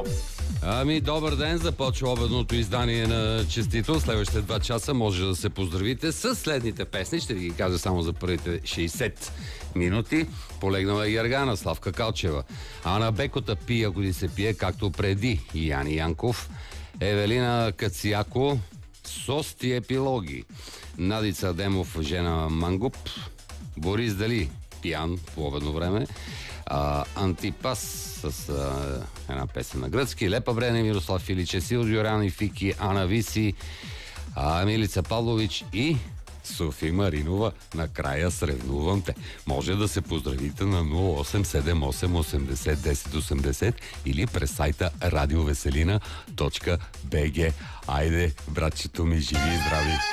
Иванов. Добър ден, започва обедното издание на Честито. Следващите 2 часа може да се поздравите с следните песни. Ще ви ги кажа само за първите 60 минути. Полегнала Яргана, Славка Калчева. Ана Бекота пие, ако ли се пие, както преди Яни Янков. Евелина Кацияко, Сости епилоги. Надица Адемов, Жена Мангуп. Борис Дали, пиян по обедно време. Антипас с една песен на гръцки. Лепа Брене, Мирослав Филиче, Силвио Рани, Фики, Ана Виси, Милица Павлович и Софи Маринова. Накрая сревнувам те. Може да се поздравите на 0878 80 10 80 или през сайта radioveselina.bg. Айде, братчето ми, живи и здрави!